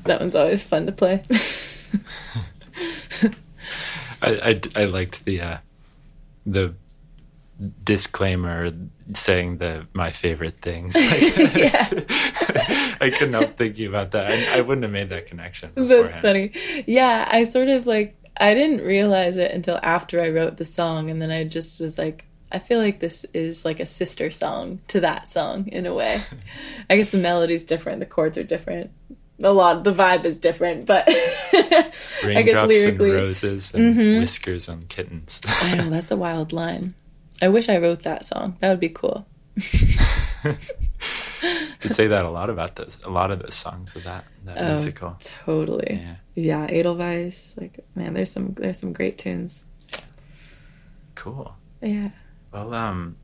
That one's always fun to play. I liked the disclaimer saying my favorite things. I couldn't help thinking about that. I wouldn't have made that connection beforehand. That's funny. Yeah, I sort of I didn't realize it until after I wrote the song, and then I just was like, I feel like this is like a sister song to that song in a way. I guess the melody's different, the chords are different. The vibe is different, but I guess lyrically, and roses and whiskers on kittens. I know, that's a wild line. I wish I wrote that song. That would be cool. Could say that a lot of those songs of that musical. Totally. Yeah, Edelweiss. Man, there's some great tunes. Cool. Yeah. Well,